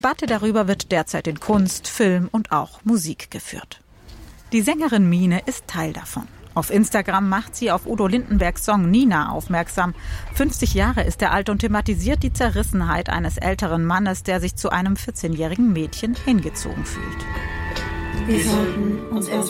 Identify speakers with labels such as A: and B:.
A: Debatte darüber wird derzeit in Kunst, Film und auch Musik geführt. Die Sängerin Mine ist Teil davon. Auf Instagram macht sie auf Udo Lindenbergs Song Nina aufmerksam. 50 Jahre ist er alt und thematisiert die Zerrissenheit eines älteren Mannes, der sich zu einem 14-jährigen Mädchen hingezogen fühlt.
B: Wir sollten uns erst